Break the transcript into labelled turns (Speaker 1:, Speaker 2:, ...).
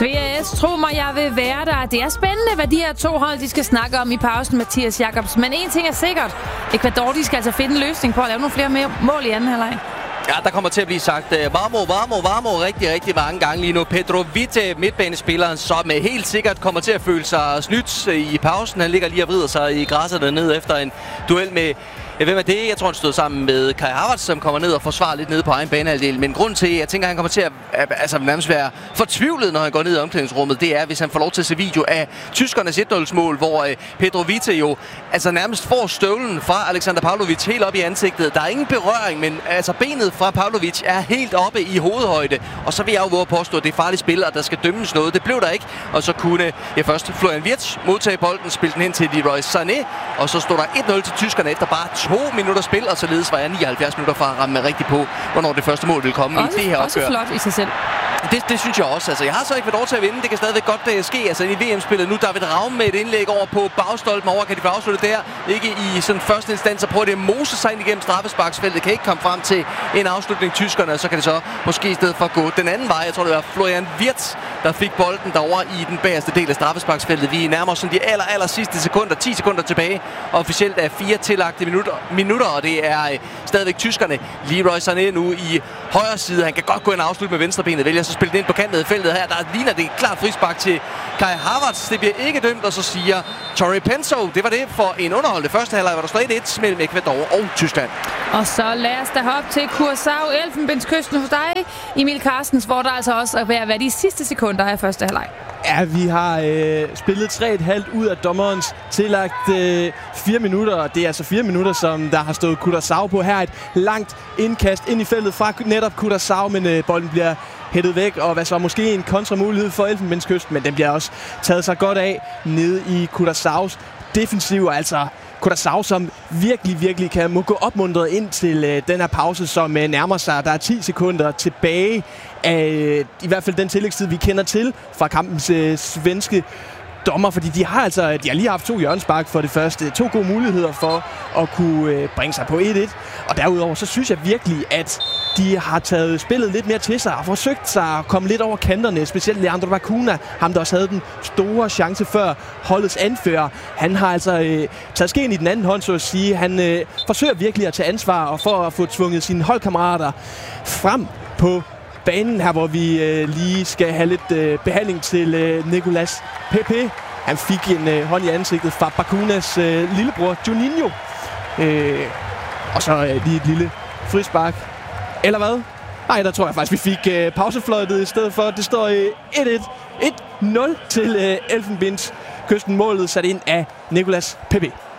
Speaker 1: Svea S, tro mig, jeg vil være der. Det er spændende, hvad de her to hold de skal snakke om i pausen, Mathias Jacobs. Men en ting er sikkert. Ecuador de skal altså finde en løsning på at lave nogle flere mål i anden halvleg.
Speaker 2: Ja, der kommer til at blive sagt varmo rigtig, rigtig mange gange lige nu. Pedro Vite, midtbanespilleren, som helt sikkert kommer til at føle sig snydt i pausen. Han ligger lige og vrider sig i græsset dernede efter en duel med... Hvem er det? Jeg tror, han stod sammen med Kai Havertz, som kommer ned og forsvarer lidt nede på egen banehalvdel. Men grunden til, at jeg tænker, at han kommer til at nærmest være fortvivlet, når han går ned i omklædningsrummet, det er, hvis han får lov til at se video af tyskernes 1-0-mål, hvor Pedro Vite jo nærmest får støvlen fra Alexander Pavlovic helt op i ansigtet. Der er ingen berøring, men benet fra Pavlovic er helt oppe i hovedhøjde. Og så vil jeg jo våge påstå, at det er farlige spillere, der skal dømmes noget. Det blev der ikke. Og så kunne først Florian Wirtz modtage bolden, spille den hen til Leroy Sané. Og så stod der 1-0 til tyskerne efter bare 2 minutter spil, og således var jeg 79 minutter fra at ramme rigtig på, hvornår det første mål ville komme
Speaker 1: også,
Speaker 2: i det her opgør.
Speaker 1: Også flot i sig selv.
Speaker 2: Det synes jeg også. Jeg har så ikke været over til at vinde. Det kan stadigvæk godt ske. I VM-spillet nu, David Raum med et indlæg over på bagstolpen over. Kan de få afsluttet der? Ikke i sådan første instans, så prøver det at mose sig ind igennem straffesparksfeltet. Kan ikke komme frem til en afslutning tyskerne, så kan det så måske i stedet for gå den anden vej. Jeg tror, det var Florian Wirtz, der fik bolden derovre i den bagerste del af straffesparksfeltet. Vi nærmer os sådan de aller sidste sekunder, 10 sekunder tilbage. Officielt er 4 tillagte minutter, og det er stadigvæk tyskerne. Leroy Sané nu i højre side. Han kan godt gå ind og afslutte med venstrebenet. Vælger så spille den ind på kanten af feltet her. Der ligner det et klart frispark til Kai Havertz. Det bliver ikke dømt, og så siger Torrey Penso. Det var det for en underholdende første halvleg, hvor der står 1-1 mellem Ecuador og Tyskland.
Speaker 1: Og så lad os da hoppe til Curaçao, Elfenbenskysten hos dig, Emil Carstens, hvor der altså også er ved at være de sidste sekunder af første halvleg.
Speaker 3: Ja, vi har spillet 3,5 ud af dommerens tillagt 4 minutter, og det er altså 4 minutter, som der har stået Curaçao på. Her et langt indkast ind i feltet fra netop Curaçao, men bolden bliver hættet væk, og hvad så måske en kontramulighed for Elfenbenskysten, men den bliver også taget sig godt af nede i Curaçaos defensiv, altså Curaçao, som virkelig må gå opmuntret ind til den her pause, som nærmer sig. Der er 10 sekunder tilbage af i hvert fald den tillægstid, vi kender til fra kampens svenske dommer, fordi de har lige haft 2 hjørnespark for det første. 2 gode muligheder for at kunne bringe sig på 1-1. Og derudover, så synes jeg virkelig, at de har taget spillet lidt mere til sig og forsøgt sig at komme lidt over kanterne. Specielt Leandro Bacuna, ham der også havde den store chance før holdets anfører. Han har altså taget skeen i den anden hånd, så at sige. Han forsøger virkelig at tage ansvar og for at få tvunget sine holdkammerater frem på banen her, hvor vi lige skal have lidt behandling til Nicolas Pepe. Han fik en hånd i ansigtet fra Bacunas lillebror Juninho. Og så lige et lille frispark. Eller hvad? Nej, der tror jeg faktisk, vi fik pausefløjtet i stedet for. Det står 1-1. 1-0 til Elfenbenskysten. Målet sat ind af Nicolas Pepe.